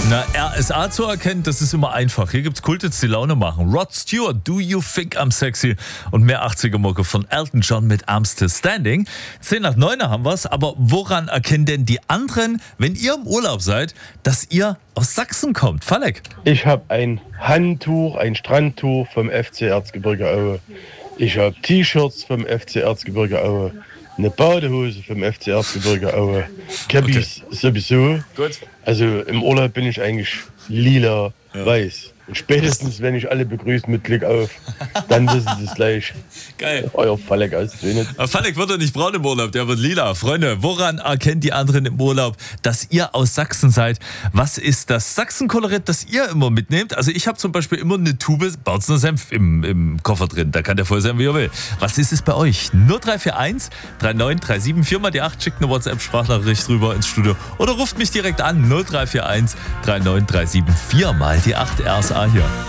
Na, RSA zu erkennen, das ist immer einfach. Hier gibt's Kult, jetzt die Laune machen. Rod Stewart, Do You Think I'm Sexy? Und mehr 80er-Mucke von Elton John mit Arms Still Standing. 10 nach 9 haben wir's, aber woran erkennen denn die anderen, wenn ihr im Urlaub seid, dass ihr aus Sachsen kommt? Falek? Ich habe ein Handtuch, ein Strandtuch vom FC Erzgebirge Aue. Ich habe T-Shirts vom FC Erzgebirge Aue. Eine Badehose vom FC Erzgebirge Aue. Cappies sowieso. Gut. Also im Urlaub bin ich eigentlich lila, weiß. Und spätestens, wenn ich alle begrüße mit Glück auf, dann wissen sie es gleich. Geil. Euer Falek aus Dönitz. Falek wird doch nicht braun im Urlaub, der wird lila. Freunde, woran erkennen die anderen im Urlaub, dass ihr aus Sachsen seid? Was ist das Sachsen-Kolorit, das ihr immer mitnehmt? Also ich habe zum Beispiel immer eine Tube Bautzner Senf im Koffer drin. Da kann der voll sein, wie er will. Was ist es bei euch? 0341 3937 4 mal die 8, schickt eine WhatsApp-Sprachnachricht rüber ins Studio oder ruft mich direkt an. 0341 3937 4 mal die 8 RSA hier.